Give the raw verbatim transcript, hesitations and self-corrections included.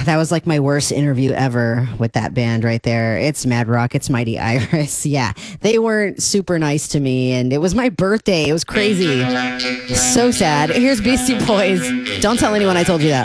that was like my worst interview ever with that band right there. It's Mad Rock. It's Mighty Iris. Yeah, they weren't super nice to me, and it was my birthday. It was crazy. So sad. Here's Beastie Boys. Don't tell anyone I told you that.